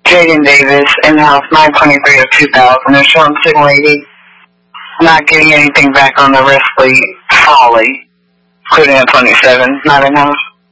Jaden Davis, in-house 923 of 2000. They're showing signal 80. Not getting anything back on the Risley Folly, including a 27, not in-house.